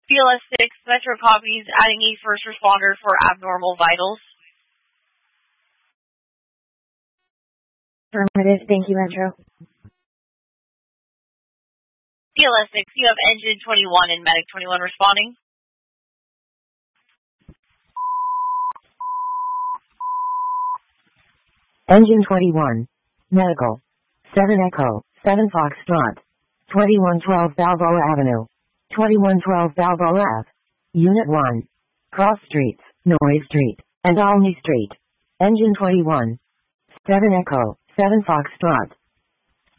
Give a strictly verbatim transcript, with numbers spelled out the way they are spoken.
B L S six, Metro copies, adding a first responder for abnormal vitals. Affirmative, thank you, Metro. B L S six, you have Engine twenty-one and Medic twenty-one responding. Engine twenty-one. Medical. seven Echo, seven Foxtrot. twenty-one twelve Balboa Avenue. twenty-one twelve Balboa Ave. Unit one. Cross Streets, Noise Street, and Olney Street. Engine twenty-one. seven Echo, seven Foxtrot.